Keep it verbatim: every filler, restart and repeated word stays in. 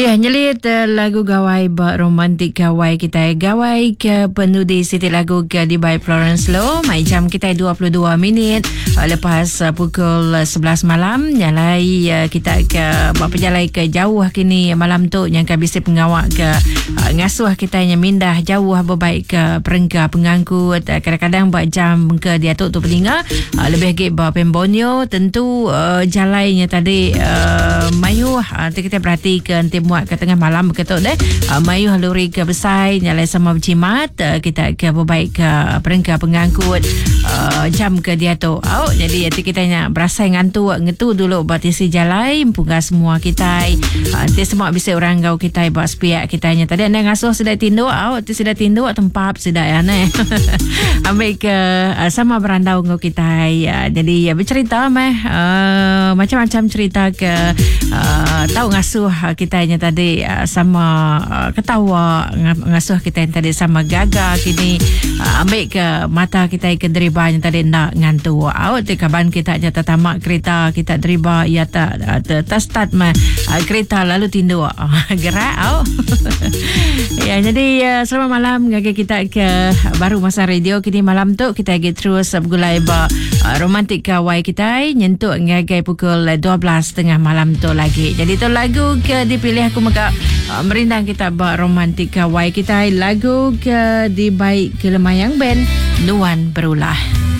Ya, nyelit uh, lagu gawai ba romantik gawai kita. Gawai ke penuh di Siti Lagu ke di by Florence Low. Mai jam kita dua puluh dua minit uh, lepas uh, pukul uh, sebelas malam. Nyalai uh, kita ke buat perjalanan ke jauh kini malam tu yang ke bisa pengawak ke uh, ngasuh kita yang mindah jauh berbaik ke perengga pengangkut. Uh, kadang-kadang buat jam ke dia tu tu pelinga uh, lebih ke ba Pembonyo tentu uh, jalannya tadi uh, mayu uh, kita perhati ke nanti muat ke tengah malam begitu deh. Uh, mayu haluri ke besai nyalai sama bercimat uh, kita ke berbaik ke perengga pengangkut uh, jam ke dia tu. Oh, jadi nanti kita nak berasa ngantuk ngetu dulu batisi jalai punga semua kita. Uh, nanti semua bisa orang gau kita buat spiak kita nya tadi anda ngasuh sudah tindu au oh, sudah tindu tempat sudah ya ne. Ambil ke uh, sama berandau ngau kita. Uh, jadi ya bercerita meh uh, macam-macam cerita ke uh, tahu ngasuh uh, kita nya tadi uh, sama uh, ketawa ng- ngasuh kita yang tadi sama gaga kini uh, ambil ke mata kita ke deriba yang tadi nak ngantu out di kaban kita nya tamak kereta kita deriba ya tak uh, start mah uh, kereta lalu tindu uh, gerak out. Ya, jadi uh, selamat malam ngage kita ke baru masa radio kini malam tu kita get terus bergulai ba uh, romantik kawai kita nyentuh ngage pukul dua belas tengah malam tu lagi. Jadi tu lagu ke dipilih aku maka uh, merindang kita ba romantik kawai kita lagu ke di baik ke Lemayang Band Nuan Berulah.